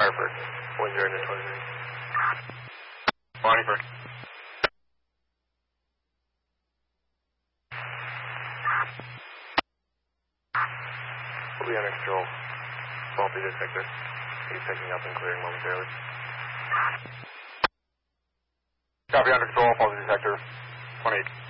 Firebird. 10 to 23. Bonnie Bird. We'll be under control. Faulty detector. He's picking up and clearing momentarily. Copy under control, faulty detector. 28.